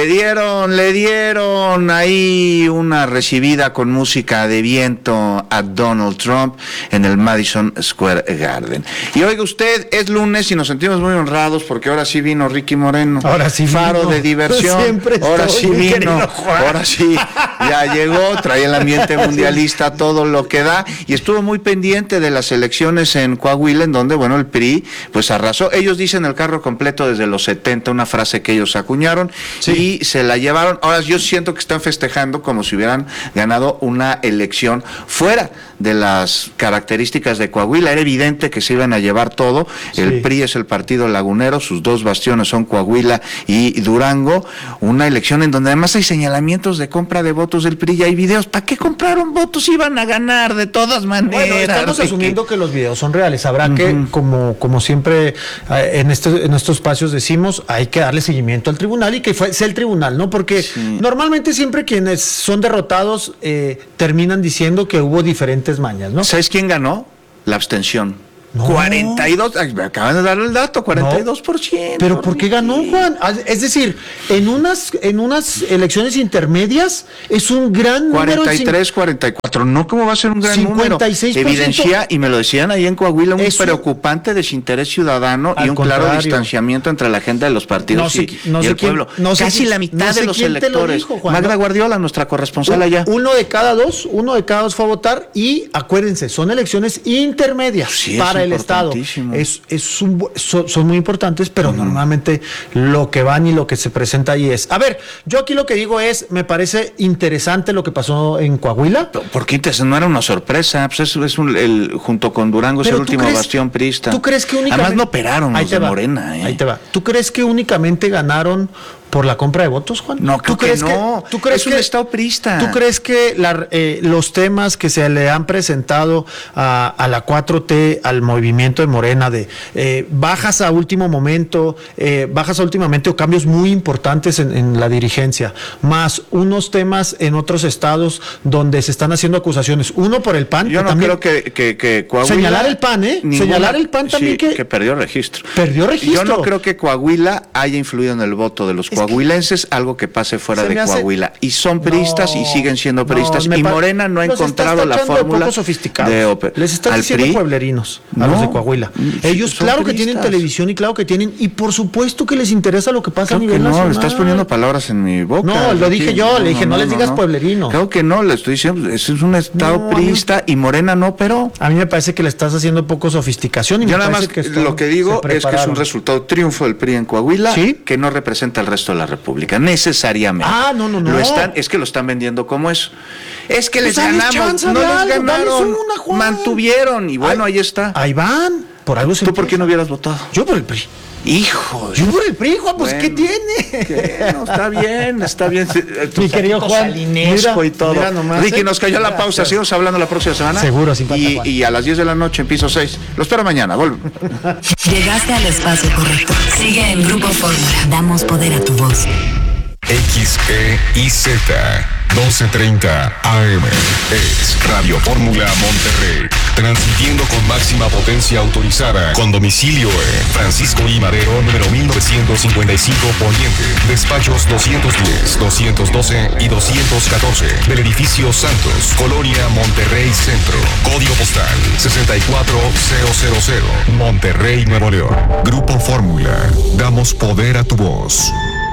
Le dieron ahí una recibida con música de viento a Donald Trump en el Madison Square Garden. Y oiga usted, es lunes y nos sentimos muy honrados porque ahora sí vino Ricky Moreno. Ahora sí Faro vino. de diversión. Siempre ahora estoy, sí mi vino. querido Juan. Ahora sí, ya llegó, trae el ambiente mundialista, todo lo que da. Y estuvo muy pendiente de las elecciones en Coahuila, en donde, bueno, el PRI pues arrasó. Ellos dicen el carro completo desde los 70, una frase que ellos acuñaron, sí, y se la llevaron. Ahora yo siento que están festejando como si hubieran ganado una elección fuera de las características de Coahuila. Era evidente que se iban a llevar todo. Sí. El PRI es el partido lagunero, sus dos bastiones son Coahuila y Durango. Una elección en donde además hay señalamientos de compra de votos del PRI y hay videos. ¿Para qué compraron votos? Iban a ganar de todas maneras. Bueno, estamos asumiendo que los videos son reales. Habrá que, como siempre en estos espacios decimos, hay que darle seguimiento al tribunal y que sea el tribunal, ¿no? Porque normalmente siempre quienes son derrotados terminan diciendo que hubo diferentes mañas, ¿no? ¿Sabes quién ganó? La abstención. No. 42, me acaban de dar el dato, 42%. ¿Pero por qué ganó, Juan? Es decir, en unas elecciones intermedias es un gran 43, 44, no, ¿cómo va a ser un gran 56%. Número? Evidencia, y me lo decían ahí en Coahuila, un preocupante desinterés ciudadano y un claro distanciamiento entre la agenda de los partidos y el pueblo. Casi la mitad de los electores. Dijo, Juan, Magda Guardiola, nuestra corresponsal allá. Uno de cada dos fue a votar y acuérdense, son elecciones intermedias para el Estado. Son muy importantes, pero normalmente lo que van y lo que se presenta ahí es. A ver, yo aquí lo que digo es, me parece interesante lo que pasó en Coahuila. ¿Por qué no era una sorpresa? Pues junto con Durango es el último bastión priista. ¿Tú crees que únicamente? Además no operaron los de Morena. Ahí te va. ¿Tú crees que únicamente ganaron por la compra de votos, Juan? No, ¿tú crees que no? ¿Tú crees es un estado priista? ¿Tú crees que los temas que se le han presentado a la 4T, al movimiento de Morena, de bajas a último momento o cambios muy importantes en la dirigencia, más unos temas en otros estados donde se están haciendo acusaciones, uno por el PAN? Yo no creo que Coahuila... Señalar el PAN, señalar el PAN también que perdió registro. Yo no creo que Coahuila haya influido en el voto de los coahuilenses, algo que pase fuera de Coahuila. Y son priistas y siguen siendo priistas. Y Morena no ha encontrado la fórmula de les están diciendo pueblerinos a los de Coahuila. Ellos claro que tienen televisión y claro que tienen, y por supuesto que les interesa lo que pasa a nivel nacional. No, le estás poniendo palabras en mi boca. No, lo dije yo, le dije, no les digas pueblerino. Claro que no, le estoy diciendo, es un estado priista y Morena no, pero... A mí me parece que le estás haciendo poco sofisticación. Y yo nada más lo que digo es que es un resultado triunfo del PRI en Coahuila, que no representa al resto de la República, necesariamente. No. Es que lo están vendiendo como eso. Es que les ganamos, no les ganaron, mantuvieron, y bueno, ahí está. Ahí van, por algo se ¿Tú por qué no hubieras votado? Yo por el PRI. Hijo. Yo por el PRI, Juan, pues bueno, ¿qué tiene? ¿Qué? No, está bien. Mi querido Juan, mira, y todo. Mira nomás, Ricky, nos cayó la pausa. Seguimos hablando la próxima semana. Seguro, sin falta, y a las 10 de la noche en piso 6. Lo espero mañana. Llegaste al espacio correcto. Sigue en Grupo Fórmula. Damos poder a tu voz. XEIZ 1230 AM es Radio Fórmula Monterrey, transmitiendo con máxima potencia autorizada, con domicilio en Francisco I. Madero, número 1955 Poniente, despachos 210, 212 y 214 del edificio Santos, Colonia Monterrey Centro, código postal 64000, Monterrey, Nuevo León. Grupo Fórmula, damos poder a tu voz.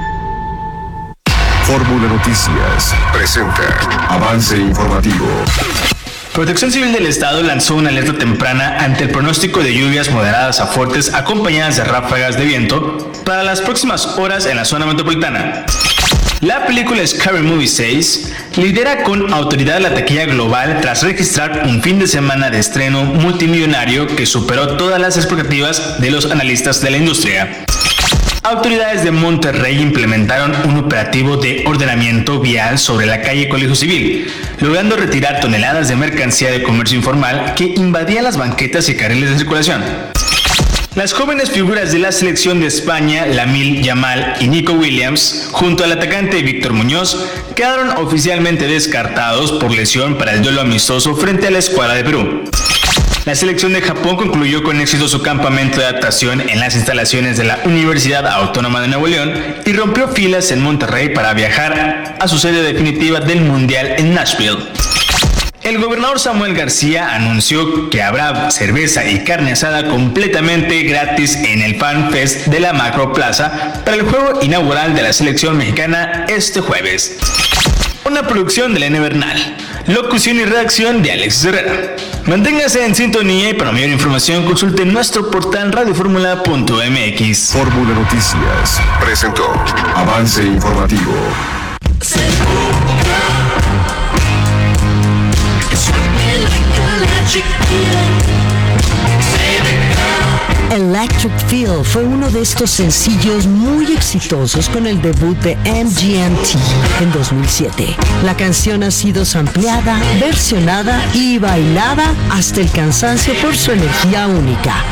Fórmula Noticias presenta avance informativo. Protección Civil del Estado lanzó una alerta temprana ante el pronóstico de lluvias moderadas a fuertes acompañadas de ráfagas de viento para las próximas horas en la zona metropolitana. La película Scary Movie 6 lidera con autoridad la taquilla global tras registrar un fin de semana de estreno multimillonario que superó todas las expectativas de los analistas de la industria. Autoridades de Monterrey implementaron un operativo de ordenamiento vial sobre la calle Colegio Civil, logrando retirar toneladas de mercancía de comercio informal que invadía las banquetas y carriles de circulación. Las jóvenes figuras de la selección de España, Lamine Yamal y Nico Williams, junto al atacante Víctor Muñoz, quedaron oficialmente descartados por lesión para el duelo amistoso frente a la escuadra de Perú. La selección de Japón concluyó con éxito su campamento de adaptación en las instalaciones de la Universidad Autónoma de Nuevo León y rompió filas en Monterrey para viajar a su sede definitiva del Mundial en Nashville. El gobernador Samuel García anunció que habrá cerveza y carne asada completamente gratis en el Fan Fest de la Macroplaza para el juego inaugural de la selección mexicana este jueves. Una producción de Elena Bernal. Locución y redacción de Alexis Herrera. Manténgase en sintonía y para mayor información consulte nuestro portal radioformula.mx. Fórmula Noticias presentó Avance Informativo. Electric Feel fue uno de estos sencillos muy exitosos con el debut de MGMT en 2007. La canción ha sido sampleada, versionada y bailada hasta el cansancio por su energía única.